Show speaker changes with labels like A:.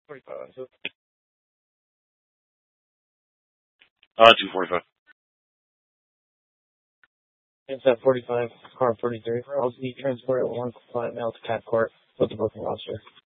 A: 45. So,
B: 245.
A: it's at 45, car 43. I'll be transported at 1 flight mail to Cat Court with the booking officer.